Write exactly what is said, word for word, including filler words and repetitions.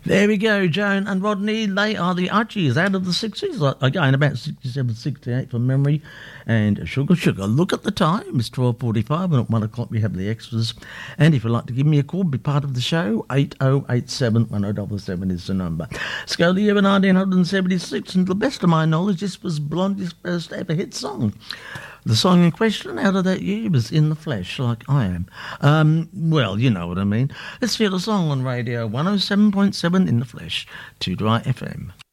There we go, Joan and Rodney. They are the Archies out of the sixties. Again, about sixty-seven, sixty-eight from memory. And Sugar Sugar. Look at the time. It's twelve forty-five, and at one o'clock we have the extras. And if you'd like to give me a call, be part of the show, eight oh eight seven, one oh seven seven is the number. Let's go to the year nineteen seventy-six, and to the best of my knowledge, this was Blondie's first ever hit song. The song in question out of that year was In the Flesh, like I am. Um, well, you know what I mean. Let's hear the song on radio one oh seven point seven In the Flesh, two Dry F M.